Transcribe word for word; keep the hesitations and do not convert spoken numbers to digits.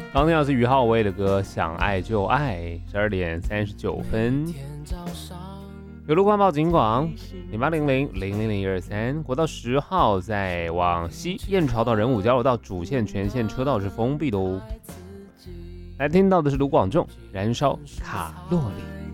刚听到是于浩威的歌《想爱就爱》，十二点三十九分。有路况报警广零八零零零零零一二三，国道十号在往西燕巢到仁武交流道主线全线车道是封闭的哦。来听到的是卢广仲《燃烧卡路里》。